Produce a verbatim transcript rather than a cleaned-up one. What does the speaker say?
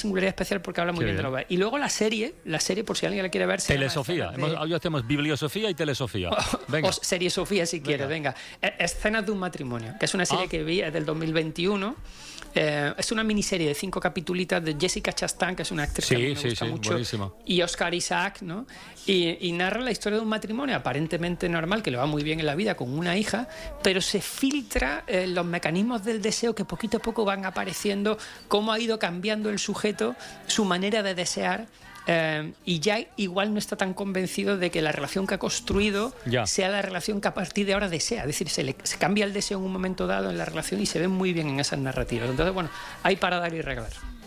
singularidad especial porque habla muy Qué bien, bien. de los. Y luego la serie, la serie por si alguien la quiere ver. se llama Telesofía. Escenas de- Hemos- hoy hacemos bibliosofía y telesofía. Venga. O serie Sofía, si quieres, venga. Eh, Escenas de un matrimonio, que es una serie Ah. que vi, es del dos mil veintiuno. Eh, es una miniserie de cinco capitulitas de Jessica Chastain, que es una actriz Sí, que a mí me sí, gusta sí, mucho, buenísima. y Oscar Isaac, ¿no? Y, y narra la historia de un matrimonio aparentemente normal, que le va muy bien en la vida con una hija, pero se filtra eh, los mecanismos del deseo que poquito a poco van apareciendo, cómo ha ido cambiando el sujeto, su manera de desear. Eh, y ya igual no está tan convencido de que la relación que ha construido Ya. sea la relación que a partir de ahora desea. Es decir, se, le, se cambia el deseo en un momento dado en la relación y se ve muy bien en esas narrativas. Entonces, bueno, hay para dar y regalar.